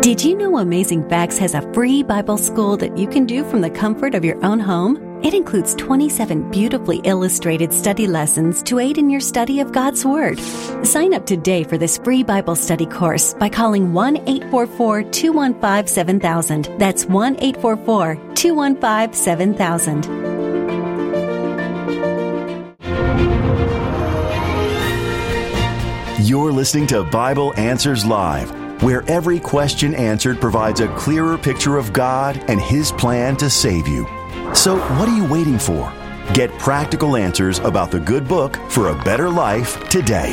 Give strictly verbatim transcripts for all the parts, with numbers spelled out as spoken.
Did you know Amazing Facts has a free Bible school that you can do from the comfort of your own home? It includes twenty-seven beautifully illustrated study lessons to aid in your study of God's Word. Sign up today for this free Bible study course by calling one eight four four, two one five, seven thousand. That's one eight four four, two one five, seven thousand. You're listening to Bible Answers Live, where every question answered provides a clearer picture of God and His plan to save you. So what are you waiting for? Get practical answers about the good book for a better life today.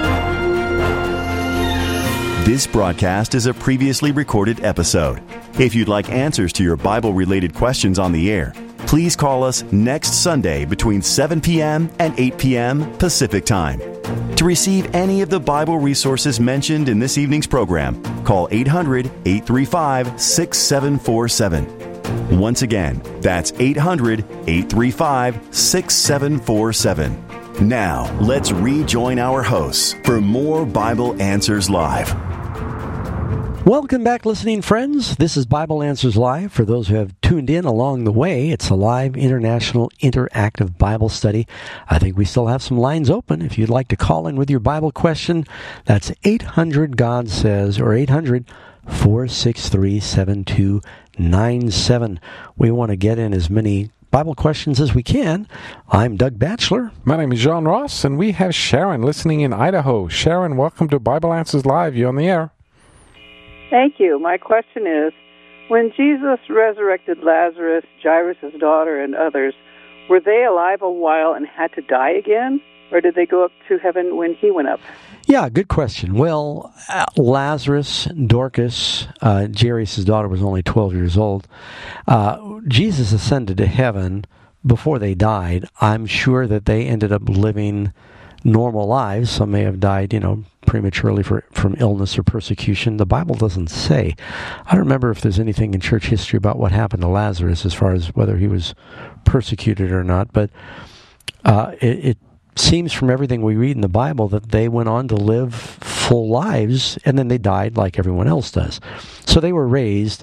This broadcast is a previously recorded episode. If you'd like answers to your Bible-related questions on the air, please call us next Sunday between seven p.m. and eight p.m. Pacific Time. To receive any of the Bible resources mentioned in this evening's program, call eight hundred, eight three five, six seven four seven. Once again, that's eight hundred, eight three five, six seven four seven. Now, let's rejoin our hosts for more Bible Answers Live. Welcome back, listening friends. This is Bible Answers Live. For those who have tuned in along the way, it's a live international interactive Bible study. I think we still have some lines open. If you'd like to call in with your Bible question, that's eight hundred God Says or eight hundred, four six three, seven two nine seven. We want to get in as many Bible questions as we can. I'm Doug Batchelor. My name is John Ross, and we have Sharon listening in Idaho. Sharon, welcome to Bible Answers Live. You're on the air. Thank you. My question is, when Jesus resurrected Lazarus, Jairus' daughter, and others, were they alive a while and had to die again? Or did they go up to heaven when he went up? Yeah, good question. Well, uh, Lazarus, Dorcas, uh, Jairus' daughter was only twelve years old. Uh, Jesus ascended to heaven before they died. I'm sure that they ended up living normal lives. Some may have died, you know, prematurely for, from illness or persecution. The Bible doesn't say. I don't remember if there's anything in church history about what happened to Lazarus as far as whether he was persecuted or not, but uh, it, it seems from everything we read in the Bible that they went on to live full lives, and then they died like everyone else does. So they were raised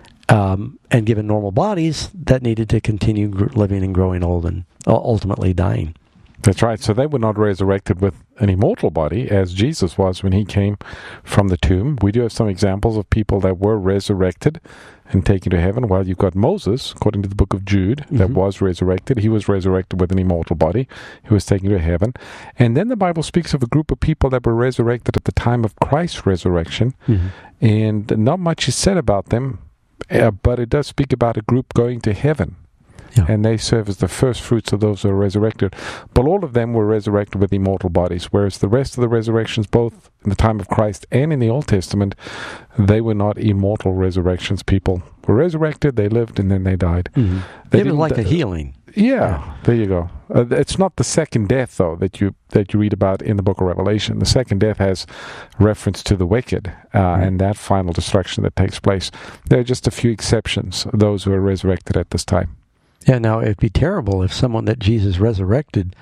um, and given normal bodies that needed to continue gr- living and growing old and ultimately dying. That's right. So they were not resurrected with an immortal body, as Jesus was when he came from the tomb. We do have some examples of people that were resurrected and taken to heaven. Well, you've got Moses, according to the book of Jude, mm-hmm. that was resurrected. He was resurrected with an immortal body. He was taken to heaven. And then the Bible speaks of a group of people that were resurrected at the time of Christ's resurrection. Mm-hmm. And not much is said about them, uh, but it does speak about a group going to heaven. Yeah. And they serve as the first fruits of those who are resurrected. But all of them were resurrected with immortal bodies, whereas the rest of the resurrections, both in the time of Christ and in the Old Testament, they were not immortal resurrections. People were resurrected, they lived, and then they died. Mm-hmm. They it was like a healing. Yeah, yeah. There you go. Uh, it's not the second death, though, that you that you read about in the book of Revelation. The second death has reference to the wicked uh, mm-hmm. and that final destruction that takes place. There are just a few exceptions, those who are resurrected at this time. Yeah, now it'd be terrible if someone that Jesus resurrected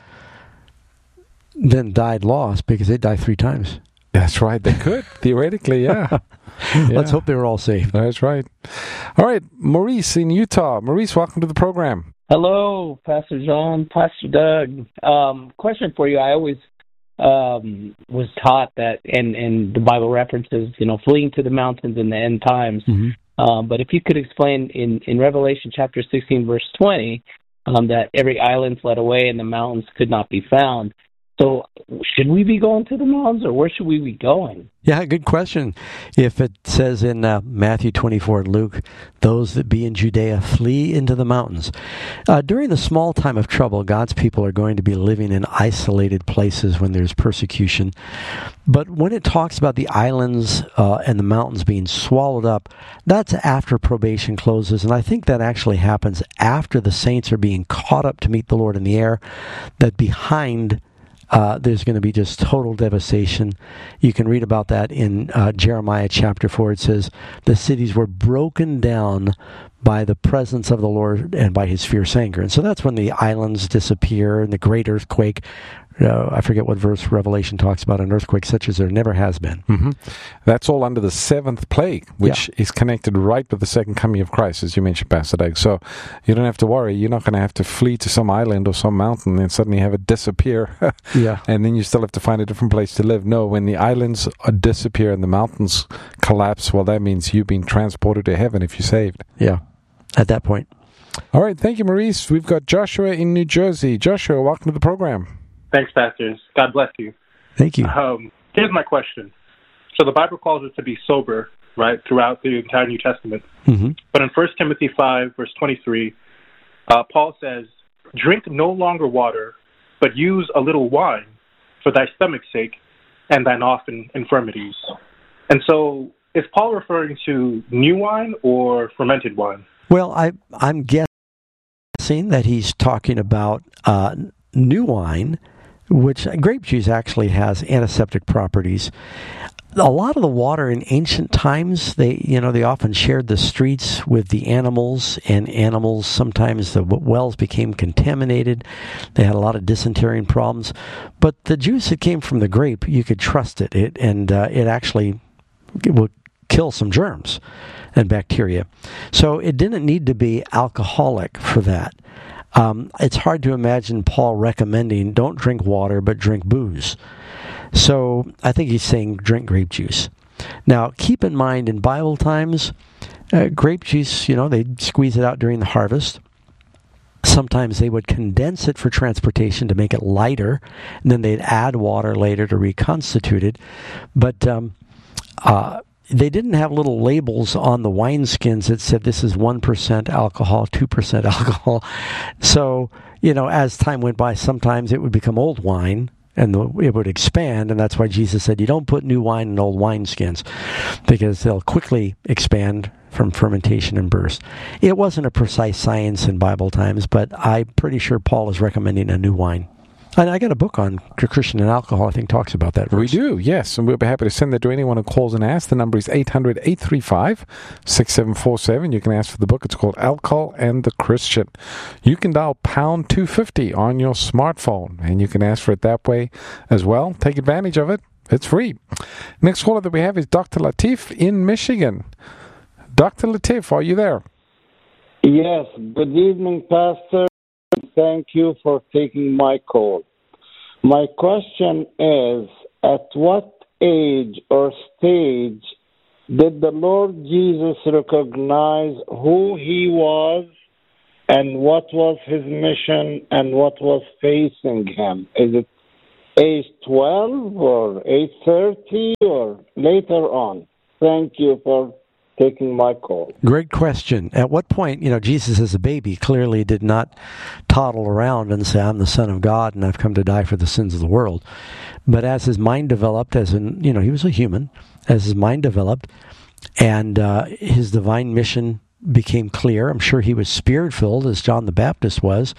then died lost, because they died three times. That's right, they could, theoretically, yeah. yeah. Let's hope they were all safe. That's right. All right, Maurice in Utah. Maurice, welcome to the program. Hello, Pastor John, Pastor Doug. Um, question for you. I always um, was taught that, and, and the Bible references, you know, fleeing to the mountains in the end times. Mm-hmm. Um, but if you could explain in, in Revelation chapter sixteen, verse twenty, um, that every island fled away and the mountains could not be found. So should we be going to the mountains, or where should we be going? Yeah, good question. If it says in uh, Matthew twenty-four and Luke, those that be in Judea flee into the mountains. Uh, during the small time of trouble, God's people are going to be living in isolated places when there's persecution. But when it talks about the islands uh, and the mountains being swallowed up, that's after probation closes. And I think that actually happens after the saints are being caught up to meet the Lord in the air, that behind Uh, there's going to be just total devastation. You can read about that in uh, Jeremiah chapter four. It says, the cities were broken down by the presence of the Lord and by his fierce anger. And so that's when the islands disappear and the great earthquake Uh, I forget what verse Revelation talks about an earthquake such as there never has been. Mm-hmm. That's all under the seventh plague, which Yeah. is connected right with the second coming of Christ, as you mentioned, Pastor Doug. So you don't have to worry. You're not going to have to flee to some island or some mountain and suddenly have it disappear. Yeah. And then you still have to find a different place to live. No, when the islands uh, disappear and the mountains collapse, well, that means you've been transported to heaven if you're saved. Yeah, at that point. All right. Thank you, Maurice. We've got Joshua in New Jersey. Joshua, welcome to the program. Thanks, pastors. God bless you. Thank you. Um, here's my question. So the Bible calls us to be sober, right, throughout the entire New Testament. Mm-hmm. But in First Timothy five, verse twenty-three, uh, Paul says, "Drink no longer water, but use a little wine for thy stomach's sake and thine often infirmities." And so is Paul referring to new wine or fermented wine? Well, I, I'm guessing that he's talking about uh, new wine, which grape juice actually has antiseptic properties. A lot of the water in ancient times, they you know they often shared the streets with the animals, and animals sometimes the wells became contaminated. They had a lot of dysentery problems, but the juice that came from the grape, you could trust it. It and uh, it actually would kill some germs and bacteria. So it didn't need to be alcoholic for that. Um, it's hard to imagine Paul recommending don't drink water, but drink booze. So I think he's saying drink grape juice. Now, keep in mind, in Bible times, uh, grape juice, you know, they'd squeeze it out during the harvest. Sometimes they would condense it for transportation to make it lighter, and then they'd add water later to reconstitute it. But um, uh, they didn't have little labels on the wineskins that said this is one percent alcohol, two percent alcohol. So, you know, as time went by, sometimes it would become old wine, and the, it would expand, and that's why Jesus said you don't put new wine in old wineskins, because they'll quickly expand from fermentation and burst. It wasn't a precise science in Bible times, but I'm pretty sure Paul is recommending a new wine. And I got a book on Christian and alcohol, I think, talks about that verse. We do, yes, and we'll be happy to send that to anyone who calls and asks. The number is eight hundred, eight three five, six seven four seven. You can ask for the book. It's called Alcohol and the Christian. You can dial pound two fifty on your smartphone, and you can ask for it that way as well. Take advantage of it. It's free. Next caller that we have is Doctor Latif in Michigan. Doctor Latif, are you there? Yes. Good evening, Pastor. Thank you for taking my call. My question is, at what age or stage did the Lord Jesus recognize who he was and what was his mission and what was facing him? Is it age twelve or age thirty or later on? Thank you for taking my call. Great question. At what point, you know, Jesus as a baby clearly did not toddle around and say, I'm the Son of God and I've come to die for the sins of the world. But as his mind developed, as in, you know, he was a human, as his mind developed and uh, his divine mission became clear, I'm sure he was spirit-filled as John the Baptist was.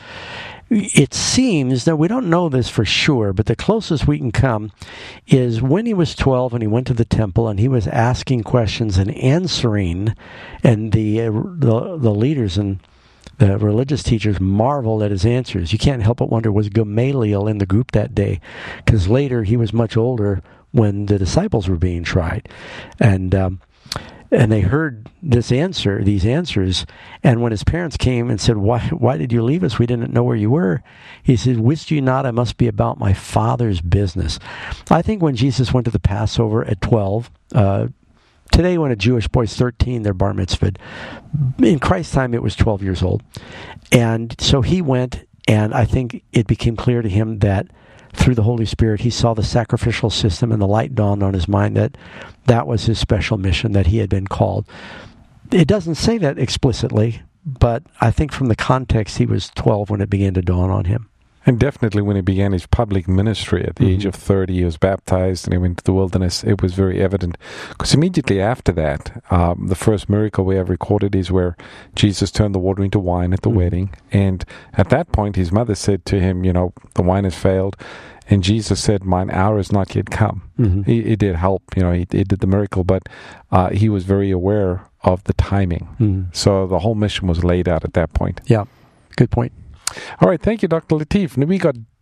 It seems that we don't know this for sure, but the closest we can come is when he was twelve and he went to the temple and he was asking questions and answering, and the uh, the, the leaders and the religious teachers marveled at his answers. You can't help but wonder, was Gamaliel in the group that day? Because later he was much older when the disciples were being tried. And um, And they heard this answer, these answers, and when his parents came and said, why why did you leave us? We didn't know where you were. He said, wist you not I must be about my Father's business? I think when Jesus went to the Passover at twelve, uh, today when a Jewish boy's thirteen, they're bar mitzvahed. In Christ's time, it was twelve years old. And so he went, and I think it became clear to him that through the Holy Spirit, he saw the sacrificial system, and the light dawned on his mind that that was his special mission, that he had been called. It doesn't say that explicitly, but I think from the context, he was twelve when it began to dawn on him. And definitely when he began his public ministry at the Mm-hmm. age of thirty, he was baptized and he went to the wilderness. It was very evident. Because immediately after that, um, the first miracle we have recorded is where Jesus turned the water into wine at the Mm-hmm. wedding. And at that point, his mother said to him, you know, the wine has failed. And Jesus said, mine hour has not yet come. Mm-hmm. He, he did help, you know, he, he did the miracle, but uh, he was very aware of the timing. Mm-hmm. So the whole mission was laid out at that point. Yeah, good point. All right, thank you, Doctor Latif. Now we got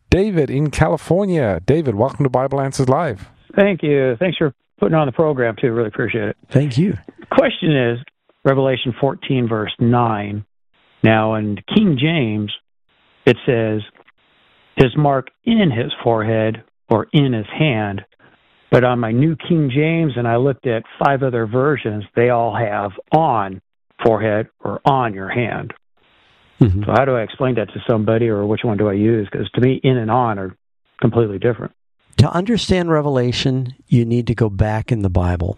David in California. David, welcome to Bible Answers Live. Thank you. Thanks for putting on the program, too. Really appreciate it. Thank you. Question is, Revelation fourteen, verse nine. Now, in King James, it says, his mark in his forehead or in his hand. But on my New King James, and I looked at five other versions, they all have on forehead or on your hand. Mm-hmm. So how do I explain that to somebody, or which one do I use? Because to me, in and on are completely different. To understand Revelation, you need to go back in the Bible.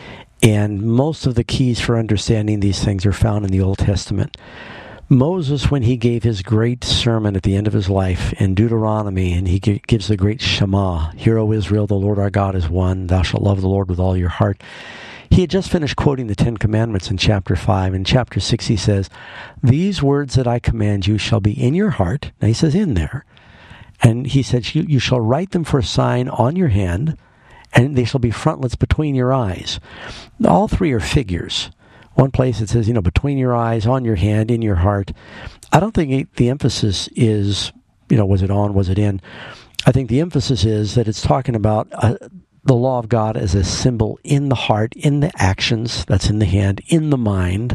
And most of the keys for understanding these things are found in the Old Testament. Moses, when he gave his great sermon at the end of his life in Deuteronomy, and he gives the great Shema, Hear, O Israel, the Lord our God is one, thou shalt love the Lord with all your heart. He had just finished quoting the Ten Commandments in chapter five. In chapter six, he says, these words that I command you shall be in your heart. Now he says in there. And he said, you, you shall write them for a sign on your hand, and they shall be frontlets between your eyes. All three are figures. One place it says, you know, between your eyes, on your hand, in your heart. I don't think the emphasis is, you know, was it on, was it in? I think the emphasis is that it's talking about uh, the law of God as a symbol in the heart, in the actions, that's in the hand, in the mind.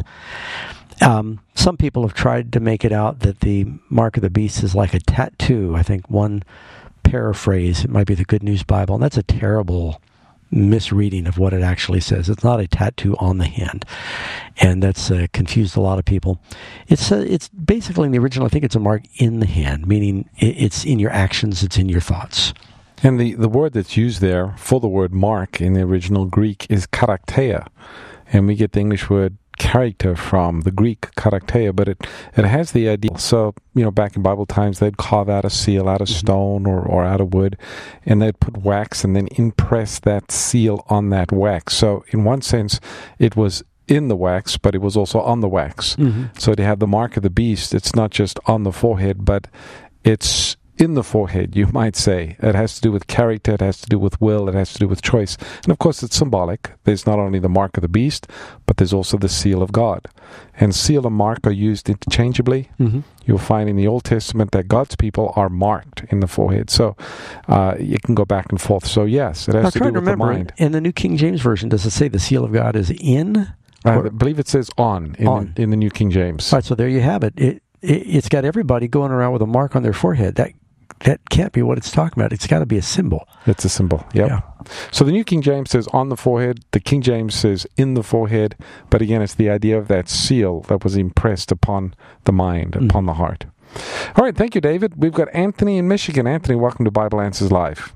Um, some people have tried to make it out that the mark of the beast is like a tattoo. I think one paraphrase, it might be the Good News Bible, and that's a terrible misreading of what it actually says. It's not a tattoo on the hand, and that's uh, confused a lot of people. It's uh, it's basically in the original, I think it's a mark in the hand, meaning it's in your actions, it's in your thoughts. And the, the word that's used there for the word mark in the original Greek is karakteia, and we get the English word character from the Greek karakteia, but it, it has the idea. So, you know, back in Bible times, they'd carve out a seal out of stone or, or out of wood, and they'd put wax and then impress that seal on that wax. So, in one sense, it was in the wax, but it was also on the wax. Mm-hmm. So, to have the mark of the beast, it's not just on the forehead, but it's in the forehead, you might say. It has to do with character, it has to do with will, it has to do with choice. And of course, it's symbolic. There's not only the mark of the beast, but there's also the seal of God. And seal and mark are used interchangeably. Mm-hmm. You'll find in the Old Testament that God's people are marked in the forehead. So uh, you can go back and forth. So yes, it has I'm to do trying with to remember, the mind. In the New King James Version, does it say the seal of God is in? I believe it says on in, on. in the New King James. All right, so there you have it. It, it. It's got everybody going around with a mark on their forehead. That That can't be what it's talking about. It's got to be a symbol. It's a symbol, yep. yeah. So the New King James says on the forehead. The King James says in the forehead. But again, it's the idea of that seal that was impressed upon the mind, mm-hmm. upon the heart. All right, thank you, David. We've got Anthony in Michigan. Anthony, welcome to Bible Answers Live.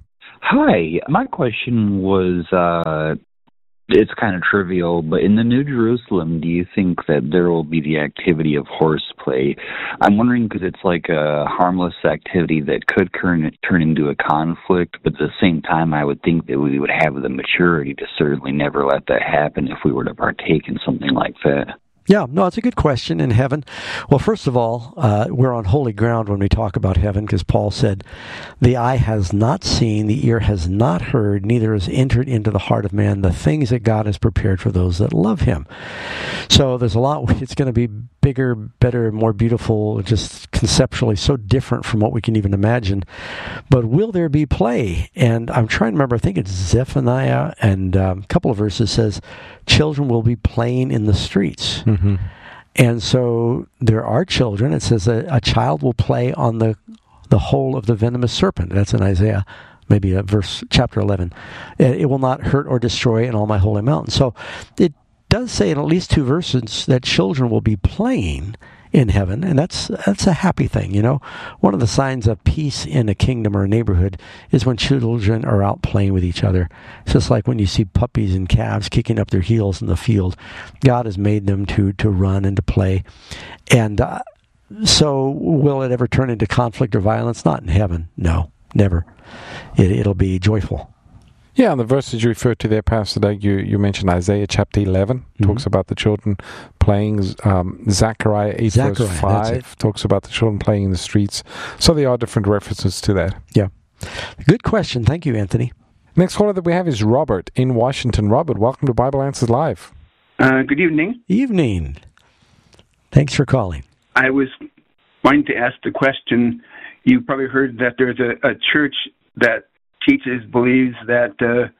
Hi. My question was, uh, it's kind of trivial, but in the New Jerusalem, do you think that there will be the activity of horseplay? I'm wondering because it's like a harmless activity that could turn, turn into a conflict, but at the same time, I would think that we would have the maturity to certainly never let that happen if we were to partake in something like that. Yeah, no, it's a good question in heaven. Well, first of all, uh, we're on holy ground when we talk about heaven, because Paul said, the eye has not seen, the ear has not heard, neither has entered into the heart of man the things that God has prepared for those that love him. So there's a lot, it's going to be bigger, better, more beautiful, just conceptually so different from what we can even imagine. But will there be play? And I'm trying to remember, I think it's Zephaniah, and um, a couple of verses says, children will be playing in the streets. Mm-hmm. And so there are children. It says a, a child will play on the the hole of the venomous serpent. That's in Isaiah, maybe a verse, chapter eleven. It, it will not hurt or destroy in all my holy mountain. So it does say in at least two verses that children will be playing in heaven, and that's that's a happy thing, you know. One of the signs of peace in a kingdom or a neighborhood is when children are out playing with each other. It's just like when you see puppies and calves kicking up their heels in the field. God has made them to to run and to play. And uh, so will it ever turn into conflict or violence? Not in heaven. No, never. It, it'll be joyful. Yeah, and the verses you referred to there, Pastor Doug, you, you mentioned Isaiah chapter eleven, mm-hmm. talks about the children playing. Um, Zechariah eight, Zechariah, verse five, talks about the children playing in the streets. So there are different references to that. Yeah. Good question. Thank you, Anthony. Next caller that we have is Robert in Washington. Robert, welcome to Bible Answers Live. Uh, good evening. Evening. Thanks for calling. I was wanting to ask the question, you've probably heard that there's a, a church that teaches, believes that uh,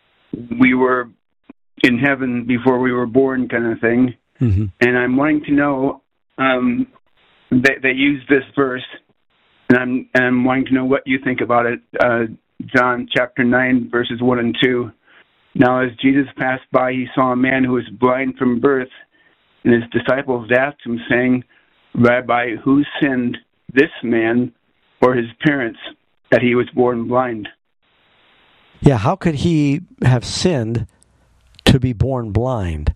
we were in heaven before we were born, kind of thing. Mm-hmm. And I'm wanting to know, um, they, they use this verse, and I'm, and I'm wanting to know what you think about it. Uh, John chapter nine, verses one and two. Now as Jesus passed by, he saw a man who was blind from birth, and his disciples asked him, saying, Rabbi, who sinned, this man or his parents, that he was born blind? Yeah, how could he have sinned to be born blind?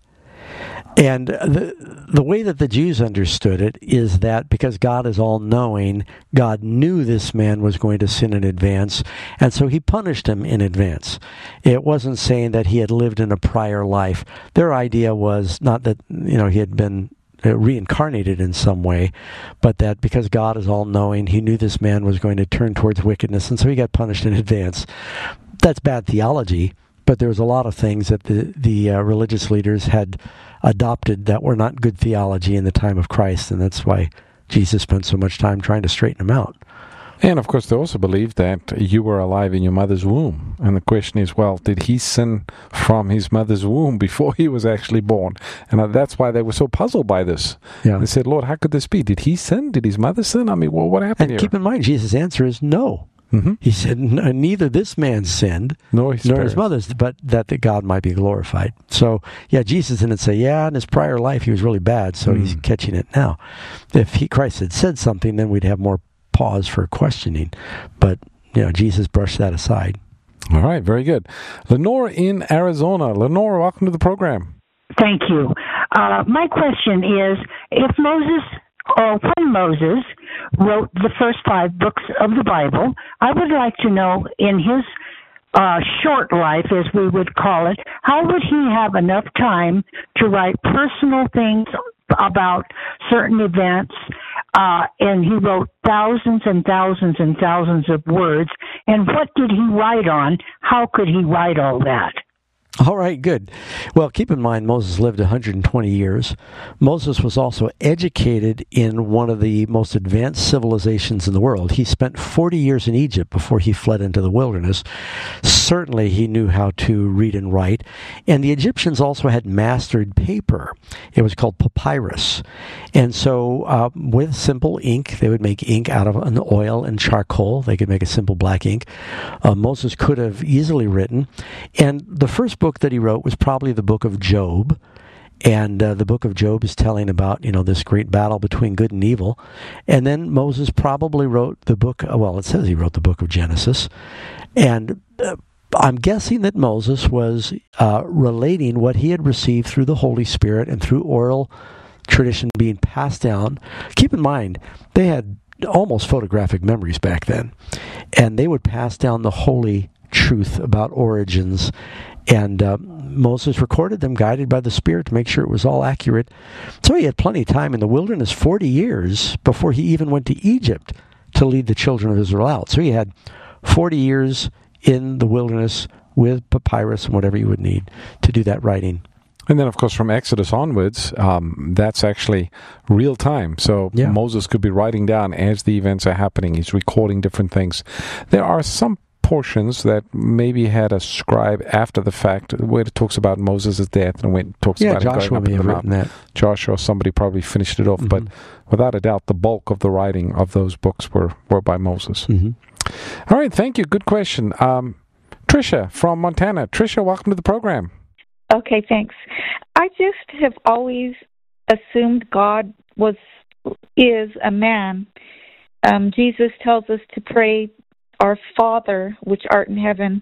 And the the way that the Jews understood it is that because God is all-knowing, God knew this man was going to sin in advance, and so he punished him in advance. It wasn't saying that he had lived in a prior life. Their idea was not that, you know, he had been reincarnated in some way, but that because God is all-knowing, he knew this man was going to turn towards wickedness, and so he got punished in advance. That's bad theology, but there was a lot of things that the, the uh, religious leaders had adopted that were not good theology in the time of Christ, and that's why Jesus spent so much time trying to straighten them out. And, of course, they also believed that you were alive in your mother's womb. And the question is, well, did he sin from his mother's womb before he was actually born? And that's why they were so puzzled by this. Yeah. They said, Lord, how could this be? Did he sin? Did his mother sin? I mean, well, what happened and here? Keep in mind, Jesus' answer is no. Mm-hmm. He said, neither this man sinned, nor his, nor his mother's, but that the God might be glorified. So, yeah, Jesus didn't say, yeah, in his prior life he was really bad, so mm. he's catching it now. If he, Christ had said something, then we'd have more pause for questioning. But, you know, Jesus brushed that aside. All right, very good. Lenore in Arizona. Lenore, welcome to the program. Thank you. Uh, my question is, if Moses... or when Moses wrote the first five books of the Bible, I would like to know in his uh, short life, as we would call it, how would he have enough time to write personal things about certain events? Uh, and he wrote thousands and thousands and thousands of words. And what did he write on? How could he write all that? All right, good. Well, keep in mind, Moses lived one hundred twenty years. Moses was also educated in one of the most advanced civilizations in the world. He spent forty years in Egypt before he fled into the wilderness. Certainly, he knew how to read and write. And the Egyptians also had mastered paper. It was called papyrus. And so, uh, with simple ink, they would make ink out of an oil and charcoal. They could make a simple black ink. Uh, Moses could have easily written. And the first book that he wrote was probably the book of Job, and uh, the book of Job is telling about, you know, this great battle between good and evil. And then Moses probably wrote the book, well, it says he wrote the book of Genesis, and uh, I'm guessing that Moses was uh, relating what he had received through the Holy Spirit and through oral tradition being passed down. Keep in mind, they had almost photographic memories back then, and they would pass down the holy truth about origins. And uh, Moses recorded them, guided by the Spirit, to make sure it was all accurate. So he had plenty of time in the wilderness, forty years, before he even went to Egypt to lead the children of Israel out. So he had forty years in the wilderness with papyrus and whatever you would need to do that writing. And then, of course, from Exodus onwards, um, that's actually real time. So yeah. Moses could be writing down as the events are happening. He's recording different things. There are some portions that maybe had a scribe after the fact, where it talks about Moses' death and when it talks yeah, about Joshua him going up may in have the written mountain. that. Joshua, somebody probably finished it off, mm-hmm. but without a doubt, the bulk of the writing of those books were, were by Moses. Mm-hmm. All right, thank you. Good question. Um, Tricia from Montana. Tricia, welcome to the program. Okay, thanks. I just have always assumed God was is a man. Um, Jesus tells us to pray, Our Father, which art in heaven.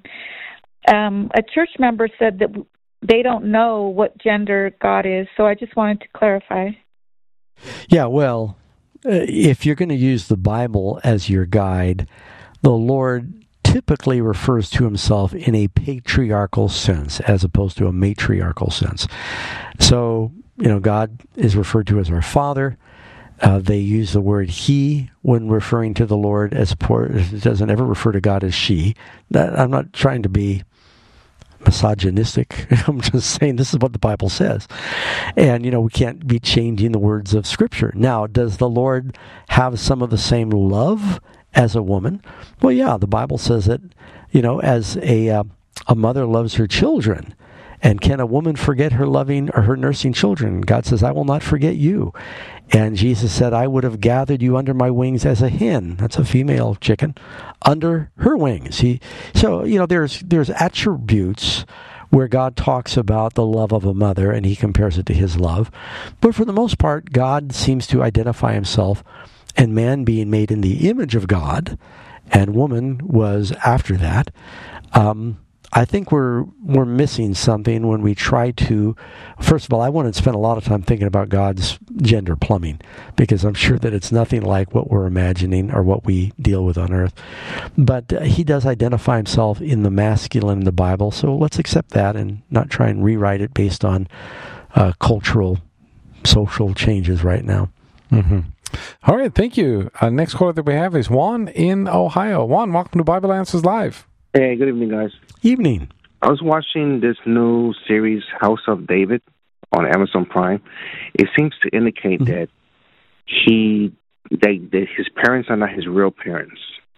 Um, a church member said that they don't know what gender God is, so I just wanted to clarify. Yeah, well, uh, if you're going to use the Bible as your guide, the Lord typically refers to himself in a patriarchal sense as opposed to a matriarchal sense. So, you know, God is referred to as our Father. Uh, they use the word he when referring to the Lord, as it doesn't ever refer to God as she. That, I'm not trying to be misogynistic. I'm just saying this is what the Bible says. And, you know, we can't be changing the words of Scripture. Now, does the Lord have some of the same love as a woman? Well, yeah, the Bible says that, you know, as a uh, a mother loves her children. And can a woman forget her loving or her nursing children? God says, I will not forget you. And Jesus said, I would have gathered you under my wings as a hen. That's a female chicken. Under her wings. He, so, you know, there's there's attributes where God talks about the love of a mother, and he compares it to his love. But for the most part, God seems to identify himself, and man being made in the image of God, and woman was after that. Um I think we're we're missing something when we try to. First of all, I wouldn't spend a lot of time thinking about God's gender plumbing, because I'm sure that it's nothing like what we're imagining or what we deal with on earth. But uh, he does identify himself in the masculine in the Bible, so let's accept that and not try and rewrite it based on uh, cultural, social changes right now. Mm-hmm. All right, thank you. Uh, next caller that we have is Juan in Ohio. Juan, welcome to Bible Answers Live. Hey, good evening, guys. Evening. I was watching this new series, House of David, on Amazon Prime. It seems to indicate mm-hmm. that he, they, that his parents are not his real parents.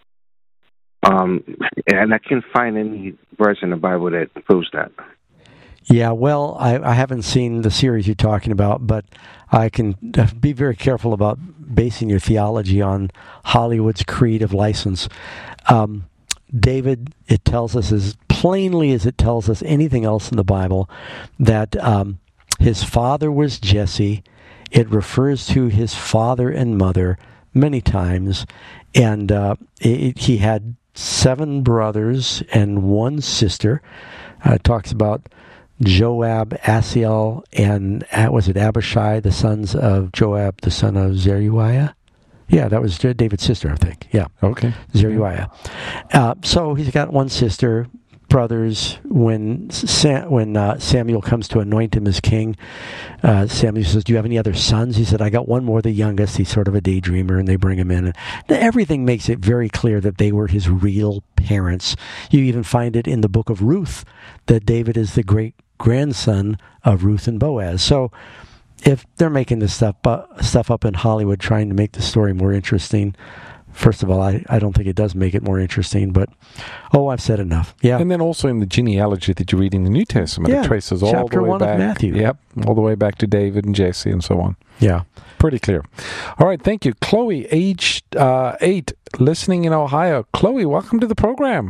Um, and I can't find any verse in the Bible that proves that. Yeah, well, I, I haven't seen the series you're talking about, but I can be very careful about basing your theology on Hollywood's creative license. Um, David, it tells us as plainly as it tells us anything else in the Bible, that um, his father was Jesse. It refers to his father and mother many times, and uh, it, he had seven brothers and one sister. Uh, it talks about Joab, Asiel, and uh, was it Abishai, the sons of Joab, the son of Zeruiah? Yeah, that was David's sister, I think. Yeah. Okay. Zeruiah. Uh, so he's got one sister, brothers. When Sam, when uh, Samuel comes to anoint him as king, uh, Samuel says, do you have any other sons? He said, I got one more, the youngest. He's sort of a daydreamer, and they bring him in. And everything makes it very clear that they were his real parents. You even find it in the book of Ruth, that David is the great-grandson of Ruth and Boaz. So if they're making this stuff, uh, stuff up in Hollywood trying to make the story more interesting, first of all, I, I don't think it does make it more interesting, but, oh, I've said enough. Yeah. And then also in the genealogy that you read in the New Testament, yeah, it traces all chapter the way one back. Of Matthew. Yep, all the way back to David and Jesse and so on. Yeah. Pretty clear. All right, thank you. Chloe, age uh, eight, listening in Ohio. Chloe, welcome to the program.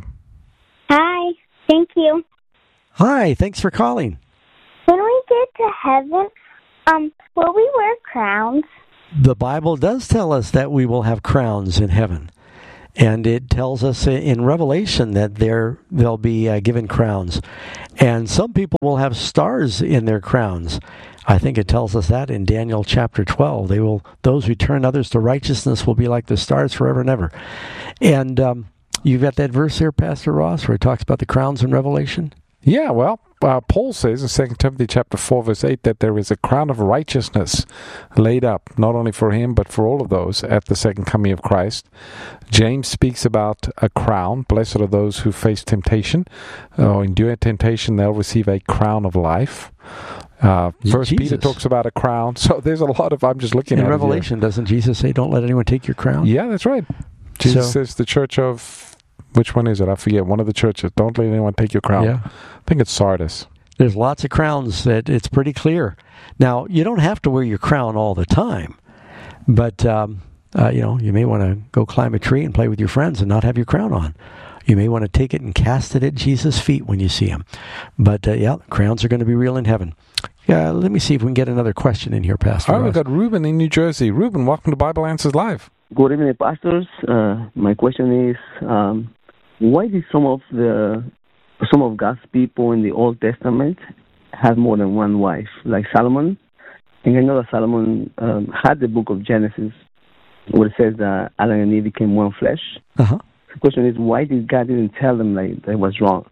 Hi, thank you. Hi, thanks for calling. When we get to heaven, um, will we wear crowns? The Bible does tell us that we will have crowns in heaven. And it tells us in Revelation that there they'll be uh, given crowns. And some people will have stars in their crowns. I think it tells us that in Daniel chapter twelve. They will; those who turn others to righteousness will be like the stars forever and ever. And um, you've got that verse there, Pastor Ross, where it talks about the crowns in Revelation? Yeah, well, uh, Paul says in Second Timothy chapter four, verse eight, that there is a crown of righteousness laid up, not only for him, but for all of those at the second coming of Christ. James speaks about a crown. Blessed are those who face temptation, or endure temptation, they'll receive a crown of life. Uh, First Jesus. Peter talks about a crown. So there's a lot of, I'm just looking in at Revelation, doesn't Jesus say, don't let anyone take your crown? Yeah, that's right. Jesus so, says the church of, which one is it? I forget. One of the churches. Don't let anyone take your crown. Yeah. I think it's Sardis. There's lots of crowns that it's pretty clear. Now, you don't have to wear your crown all the time, but, um, uh, you know, you may want to go climb a tree and play with your friends and not have your crown on. You may want to take it and cast it at Jesus' feet when you see him. But, uh, yeah, crowns are going to be real in heaven. Yeah, let me see if we can get another question in here, Pastor All right, Ross. we've got Ruben in New Jersey. Ruben, welcome to Bible Answers Live. Good evening, pastors. Uh, my question is, um, why did some of the some of God's people in the Old Testament have more than one wife, like Solomon? And I know that Solomon um, had the book of Genesis, where it says that Adam and Eve became one flesh. Uh-huh. The question is, why did God didn't tell them like that was wrong?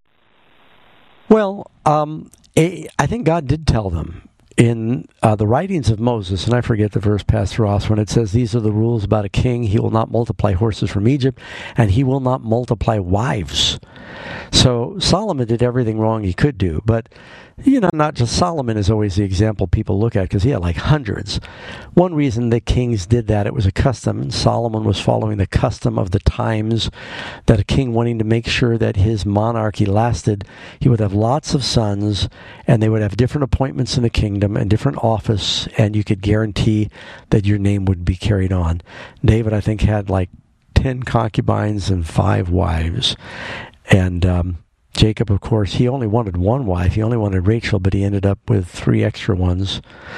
Well, um, I think God did tell them in uh, the writings of Moses, and I forget the verse, Pastor Ross, when it says, these are the rules about a king. He will not multiply horses from Egypt, and he will not multiply wives. So Solomon did everything wrong he could do, but You know, not just Solomon is always the example people look at because he had like hundreds. One reason the kings did that, it was a custom, and Solomon was following the custom of the times, that a king wanting to make sure that his monarchy lasted, he would have lots of sons, and they would have different appointments in the kingdom and different office, and you could guarantee that your name would be carried on. David, I think, had like ten concubines and five wives. And um, Jacob, of course, he only wanted one wife. He only wanted Rachel, but he ended up with three extra ones.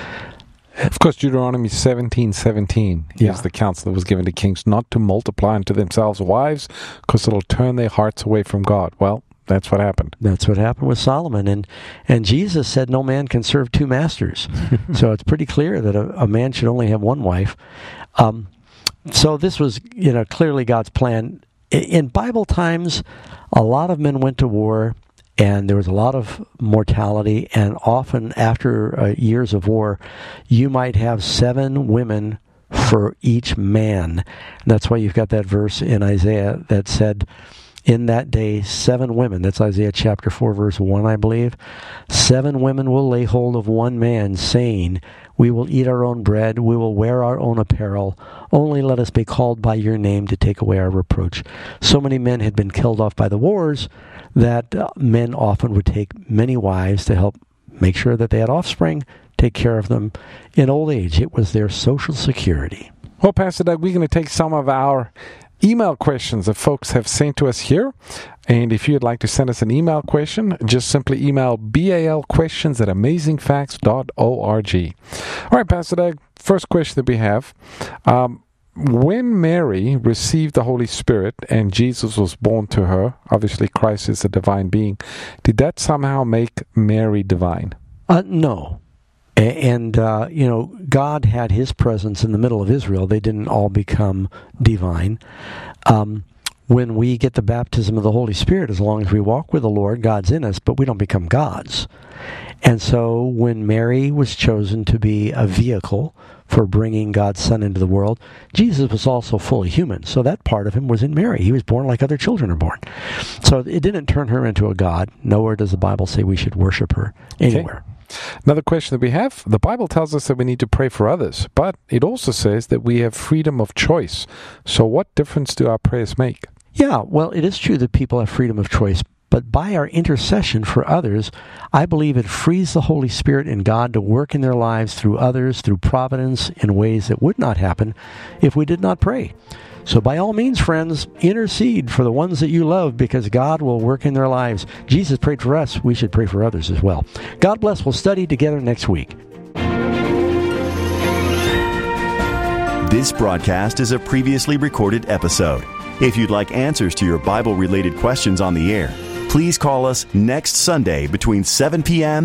Of course, Deuteronomy seventeen seventeen Yeah. is the counsel that was given to kings not to multiply unto themselves wives, because it'll turn their hearts away from God. Well, that's what happened. That's what happened with Solomon. And and Jesus said no man can serve two masters. So it's pretty clear that a, a man should only have one wife. Um, so this was, you know, clearly God's plan. In, in Bible times, a lot of men went to war, and there was a lot of mortality, and often after uh, years of war, you might have seven women for each man. And that's why you've got that verse in Isaiah that said, in that day, seven women, that's Isaiah chapter four, verse one, I believe, seven women will lay hold of one man, saying, we will eat our own bread, we will wear our own apparel, only let us be called by your name to take away our reproach. So many men had been killed off by the wars that uh, men often would take many wives to help make sure that they had offspring, take care of them in old age. It was their social security. Well, Pastor Doug, we're going to take some of our email questions that folks have sent to us here. And if you'd like to send us an email question, just simply email balquestions at amazing facts dot org. All right, Pastor Doug, first question that we have. Um, when Mary received the Holy Spirit and Jesus was born to her, obviously Christ is a divine being, did that somehow make Mary divine? Uh, no. And, uh, you know, God had his presence in the middle of Israel. They didn't all become divine. Um, when we get the baptism of the Holy Spirit, as long as we walk with the Lord, God's in us, but we don't become gods. And so when Mary was chosen to be a vehicle for bringing God's Son into the world, Jesus was also fully human. So that part of him was in Mary. He was born like other children are born. So it didn't turn her into a god. Nowhere does the Bible say we should worship her anywhere. Okay. Another question that we have, the Bible tells us that we need to pray for others, but it also says that we have freedom of choice. So what difference do our prayers make? Yeah, well, it is true that people have freedom of choice, but by our intercession for others, I believe it frees the Holy Spirit and God to work in their lives through others, through providence, in ways that would not happen if we did not pray. So by all means, friends, intercede for the ones that you love, because God will work in their lives. Jesus prayed for us. We should pray for others as well. God bless. We'll study together next week. This broadcast is a previously recorded episode. If you'd like answers to your Bible-related questions on the air, please call us next Sunday between seven p.m.